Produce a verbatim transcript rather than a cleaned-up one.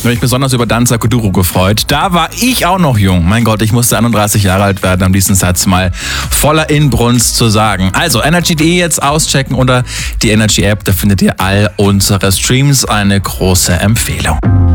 habe mich besonders über Danza Kuduro gefreut. Da war ich auch noch jung. Mein Gott, ich musste einunddreißig Jahre alt werden, um diesen Satz mal voller Inbrunst zu sagen. Also Energy punkt de jetzt auschecken oder die Energy App, da findet ihr all unsere Streams. Eine große Empfehlung.